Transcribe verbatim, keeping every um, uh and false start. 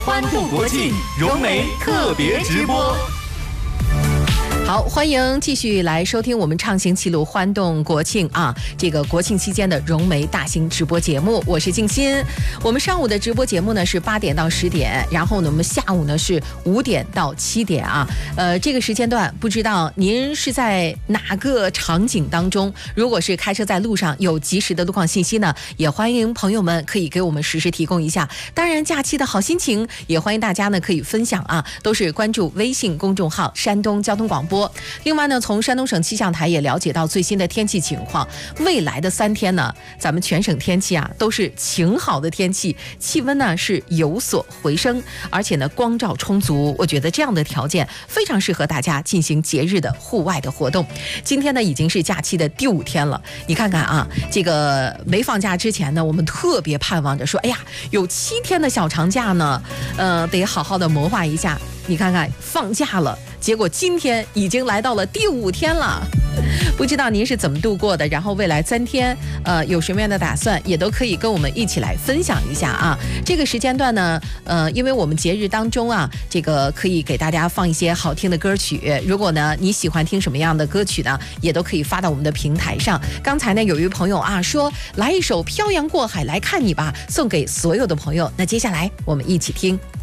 欢度国庆，融媒特别直播。 好，欢迎继续来收听我们畅行齐鲁欢动国庆啊，这个国庆期间的融媒大型直播节目，我是静心。我们上午的直播节目呢是八点到十点，然后呢我们下午呢是五点到七点啊。呃，这个时间段不知道您是在哪个场景当中？如果是开车在路上有及时的路况信息呢，也欢迎朋友们可以给我们实时提供一下。当然，假期的好心情也欢迎大家呢可以分享啊，都是关注微信公众号山东交通广播。另外呢，从山东省气象台也了解到最新的天气情况，未来的三天呢，咱们全省天气啊都是晴好的天气，气温呢是有所回升，而且呢光照充足，我觉得这样的条件非常适合大家进行节日的户外的活动。今天呢已经是假期的第五天了，你看看啊，这个没放假之前呢，我们特别盼望着说，哎呀，有七天的小长假呢，呃，得好好的谋划一下。你看看放假了，结果今天已经来到了第五天了，不知道您是怎么度过的？然后未来三天，呃，有什么样的打算，也都可以跟我们一起来分享一下啊。这个时间段呢，呃，因为我们节日当中啊，这个可以给大家放一些好听的歌曲。如果呢你喜欢听什么样的歌曲呢，也都可以发到我们的平台上。刚才呢有一位朋友啊说，来一首《漂洋过海来看你》吧，送给所有的朋友。那接下来我们一起听。